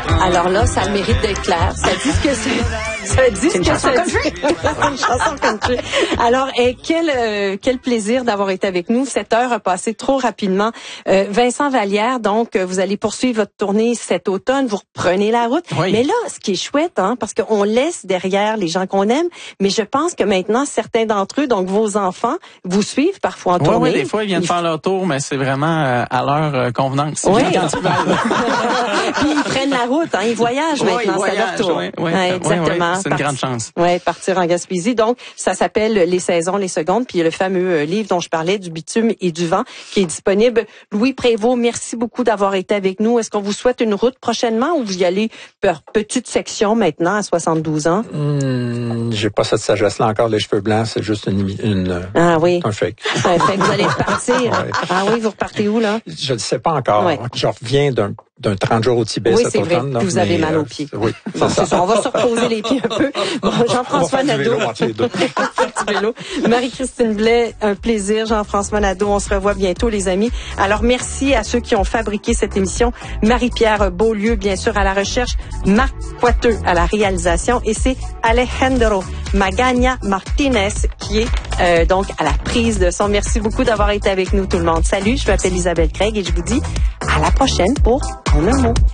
Alors là, ça a le mérite d'être clair. Ça dit ce que c'est. Ça dit ce que ça dit. Une chanson country. Alors, quel plaisir d'avoir été avec nous. Cette heure a passé trop rapidement. Vincent Vallière, donc, vous allez poursuivre votre tournée cet automne. Vous reprenez la route. Oui. Mais là, ce qui est chouette, parce qu'on laisse derrière les gens qu'on aime, mais je pense que maintenant, certains d'entre eux, donc vos enfants, vous suivent parfois en tournée. Oui, des fois, ils viennent faire leur tour, mais c'est vraiment à leur convenance. Oui. Quand ils veulent. Puis ils prennent la route, ils voyagent maintenant, c'est leur tour. Exactement. C'est une grande chance. Oui, partir en Gaspésie. Donc, ça s'appelle Les saisons, les secondes. Puis il y a le fameux livre dont je parlais, Du bitume et du vent, qui est disponible. Louis Prévost, merci beaucoup d'avoir été avec nous. Est-ce qu'on vous souhaite une route prochainement ou vous y allez par petite section maintenant à 72 ans? J'ai pas cette sagesse-là encore. Les cheveux blancs, c'est juste ah oui. un fake. Un fake. Vous allez repartir. Ouais. Ah oui, vous repartez où, là? Je ne sais pas encore. Ouais. Je reviens d'un 30 jours au Tibet cet automne. Oui, c'est vrai. Vous avez mal aux pieds. Oui, bon, c'est ça. On va se reposer les pieds un peu. Bon, Jean-François Nadeau. Petit vélo. Marie-Christine Blais, un plaisir. Jean-François Nadeau, on se revoit bientôt, les amis. Alors, merci à ceux qui ont fabriqué cette émission. Marie-Pierre Beaulieu, bien sûr, à la recherche. Marc Poiteux à la réalisation. Et c'est Alejandro Magana Martinez qui est donc à la prise de son. Merci beaucoup d'avoir été avec nous, tout le monde. Salut, je m'appelle Isabelle Craig et je vous dis à la prochaine pour En un mot.